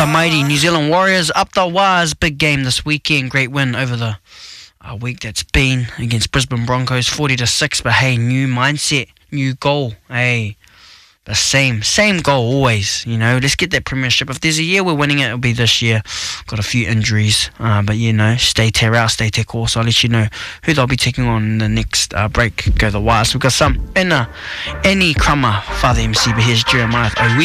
The mighty New Zealand Warriors up the wires. Big game this weekend. Great win over the week that's been against Brisbane Broncos, 40-6. But hey, new mindset, new goal. Hey, the same goal always. You know, let's get that premiership. If there's a year we're winning it, it'll be this year. Got a few injuries, but you know, stay te rau, stay te course. I'll let you know who they'll be taking on in the next break. Go the Wires. We've got some in any crummer, Father MC, but here's Jeremiah.